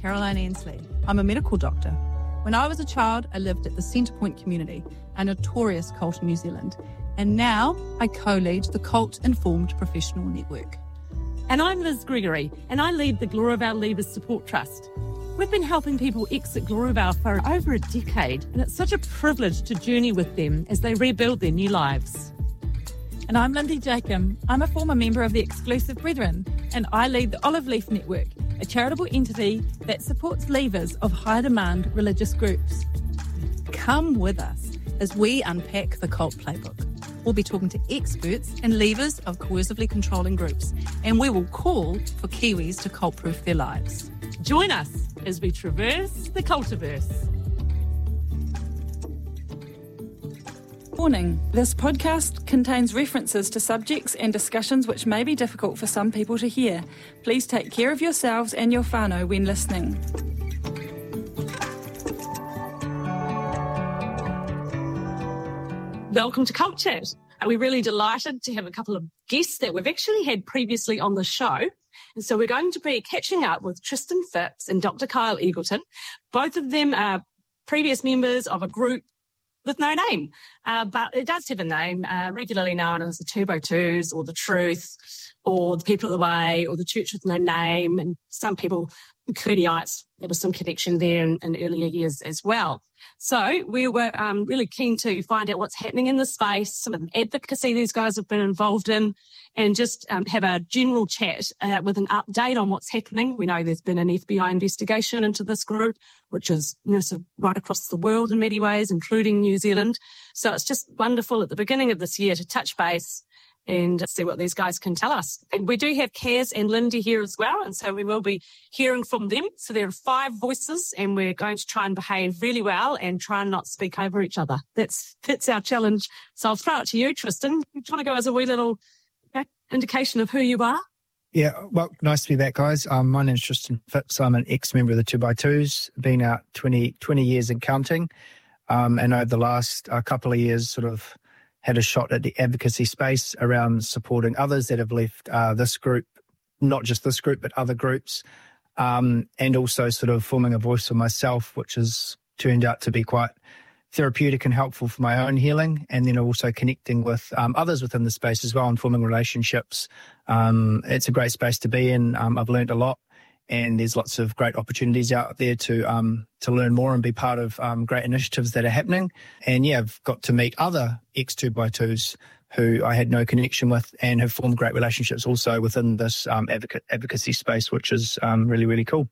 Caroline Ansley. I'm a medical doctor. When I was a child, I lived at the Centrepoint community, a notorious cult in New Zealand. And now I co-lead the Cult Informed Professional Network. And I'm Liz Gregory, and I lead the Gloriavale Leavers Support Trust. We've been helping people exit Gloriavale for over a decade, and it's such a privilege to journey with them as they rebuild their new lives. And I'm Lindy Jacob. I'm a former member of the Exclusive Brethren, and I lead the Olive Leaf Network, a charitable entity that supports leavers of high-demand religious groups. Come with us as we unpack the cult playbook. We'll be talking to experts and leavers of coercively controlling groups, and we will call for Kiwis to cult-proof their lives. Join us as we traverse the cultiverse. Warning, this podcast contains references to subjects and discussions which may be difficult for some people to hear. Please take care of yourselves and your whānau when listening. Welcome to Cult Chat. We're really delighted to have a couple of guests that we've actually had previously on the show. And so we're going to be catching up with Tristan Phipps and Dr. Kyle Eagleton. Both of them are previous members of a group with no name, but it does have a name, regularly known as the Turbo Twos or the Truth or the People of the Way or the Church with No Name. And some people, Kurdiites, there was some connection there in earlier years as well. So we were really keen to find out what's happening in the space, some of the advocacy these guys have been involved in, and just have a general chat with an update on what's happening. We know there's been an FBI investigation into this group, which is sort of right across the world in many ways, including New Zealand. So it's just wonderful at the beginning of this year to touch base and see what these guys can tell us. And we do have Kaz and Lindy here as well, and so we will be hearing from them. So there are 5 voices, and we're going to try and behave really well and try and not speak over each other. That's our challenge. So I'll throw it to you, Tristan. You trying to go as a wee little indication of who you are? Yeah, well, nice to be back, guys. My name's Tristan Phipps. I'm an ex-member of the 2x2s, been out 20 years and counting, and over the last couple of years sort of had a shot at the advocacy space around supporting others that have left this group, not just this group, but other groups, and also sort of forming a voice for myself, which has turned out to be quite therapeutic and helpful for my own healing, and then also connecting with others within the space as well and forming relationships. It's a great space to be in. I've learned a lot, and there's lots of great opportunities out there to learn more and be part of great initiatives that are happening. And yeah, I've got to meet other ex-2x2s who I had no connection with and have formed great relationships also within this advocacy space, which is really, really cool.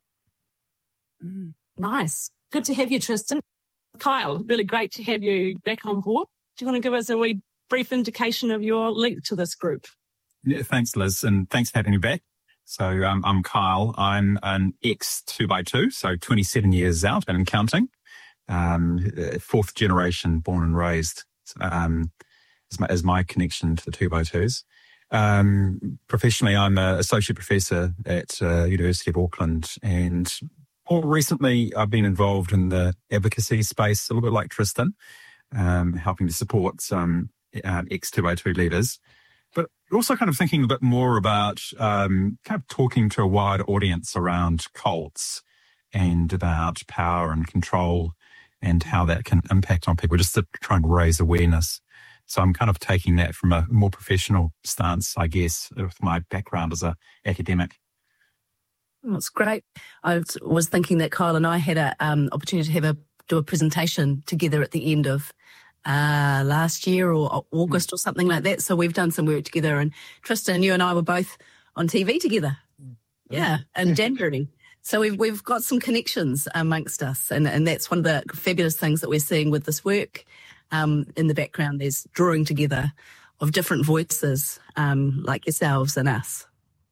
Nice. Good to have you, Tristan. Kyle, really great to have you back on board. Do you want to give us a wee brief indication of your link to this group? Yeah, thanks, Liz, and thanks for having me back. So I'm Kyle. I'm an ex-2x2, so 27 years out and counting. 4th generation, born and raised, is my connection to the 2x2s. Professionally, I'm an associate professor at University of Auckland, and more recently, I've been involved in the advocacy space, a little bit like Tristan, helping to support some ex-2x2 leaders. But also kind of thinking a bit more about kind of talking to a wider audience around cults and about power and control and how that can impact on people, just to try and raise awareness. So I'm kind of taking that from a more professional stance, I guess, with my background as an academic. That's great. I was thinking that Kyle and I had an opportunity to do a presentation together at the end of last year or August or something like that. So we've done some work together, and Tristan, you and I were both on TV together. Yeah, in January. So we've got some connections amongst us, and that's one of the fabulous things that we're seeing with this work. In the background, there's drawing together of different voices like yourselves and us.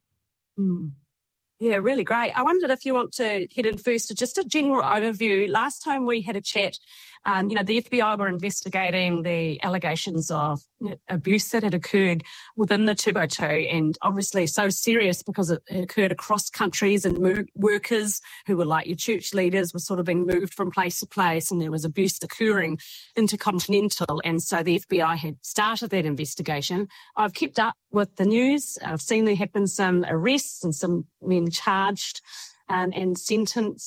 Yeah, really great. I wondered if you want to head in first to just a general overview. Last time we had a chat, the FBI were investigating the allegations of abuse that had occurred within the 2x2, and obviously so serious because it occurred across countries, and workers who were like your church leaders were sort of being moved from place to place, and there was abuse occurring intercontinental. And so the FBI had started that investigation. I've kept up with the news. I've seen there have been some arrests and some men charged and sentenced